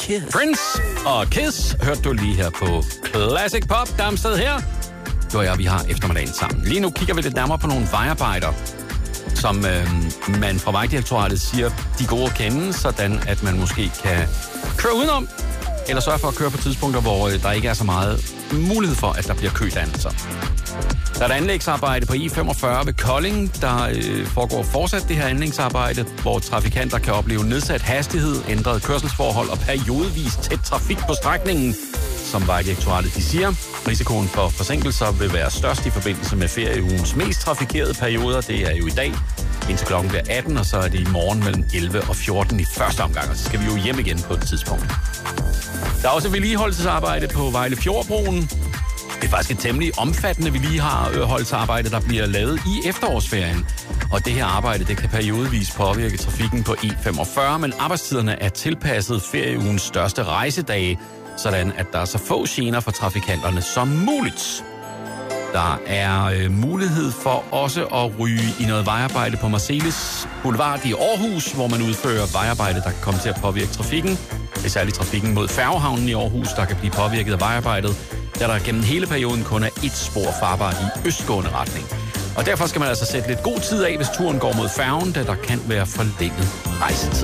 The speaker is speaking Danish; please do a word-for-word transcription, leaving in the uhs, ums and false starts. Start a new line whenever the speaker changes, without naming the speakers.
Kiss.
Prince og Kiss hørte du lige her på Classic Pop. Damsted her. Du og jeg, vi har eftermiddagen sammen. Lige nu kigger vi lidt nærmere på nogle vejarbejder, som øh, man fra Vejdirektoratet siger, de gode at kende, sådan at man måske kan køre udenom, eller sørge for at køre på tidspunkter, hvor øh, der ikke er så meget mulighed for, at der bliver kødannelser. Der er et anlægsarbejde på E femogfyrre ved Kolding. Der øh, foregår fortsat det her anlægsarbejde, hvor trafikanter kan opleve nedsat hastighed, ændrede kørselsforhold og periodevis tæt trafik på strækningen. Som Vejdirektoratet de siger, risikoen for forsinkelser vil være størst i forbindelse med ferieugens mest trafikerede perioder. Det er jo i dag, indtil klokken bliver atten, og så er det i morgen mellem elleve og fjorten i første omgang, og så skal vi jo hjem igen på et tidspunkt. Der er også vedligeholdelsesarbejde på Vejle Fjordbroen. Det er faktisk et temmelig omfattende vedligeholdelsesarbejde, der bliver lavet i efterårsferien. Og det her arbejde, det kan periodevis påvirke trafikken på E femogfyrre, men arbejdstiderne er tilpasset ferieugens største rejsedage, sådan at der er så få gener for trafikanterne som muligt. Der er øh, mulighed for også at ryge i noget vejarbejde på Marselis Boulevard i Aarhus, hvor man udfører vejarbejde, der kan komme til at påvirke trafikken. Det er særligt trafikken mod færgehavnen i Aarhus, der kan blive påvirket af vejarbejdet, da der gennem hele perioden kun er ét spor farbart i østgående retning. Og derfor skal man altså sætte lidt god tid af, hvis turen går mod færgen, da der kan være forlænget rejsetid.